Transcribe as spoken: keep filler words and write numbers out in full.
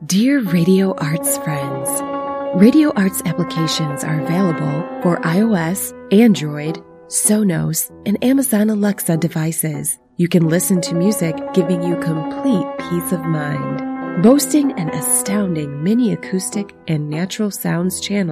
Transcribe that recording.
Dear Radio Arts friends, Radio Arts applications are available for iOS, Android, Sonos, and Amazon Alexa devices. You can listen to music giving you complete peace of mind. Boasting an astounding mini acoustic and natural sounds channel